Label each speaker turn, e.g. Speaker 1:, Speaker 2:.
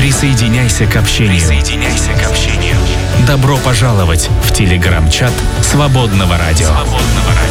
Speaker 1: Присоединяйся к общению. Добро пожаловать в телеграм-чат Свободного радио.